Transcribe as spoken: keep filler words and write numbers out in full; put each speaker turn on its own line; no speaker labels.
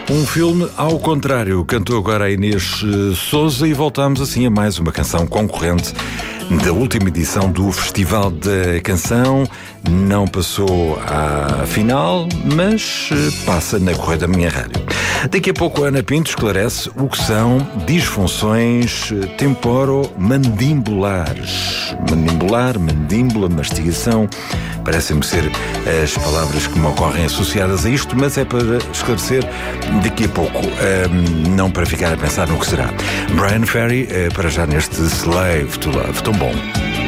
Um filme ao contrário, cantou agora a Inês Sousa e voltamos assim a mais uma canção concorrente da última edição do Festival da Canção. Não passou à final, mas passa na Correia da Minha Rádio. Daqui a pouco a Ana Pinto esclarece o que são disfunções temporomandibulares. Mandimbular, mandíbula, mastigação, parecem-me ser as palavras que me ocorrem associadas a isto, mas é para esclarecer daqui a pouco, um, não para ficar a pensar no que será. Bryan Ferry, uh, para já neste Slave to Love, tão bom.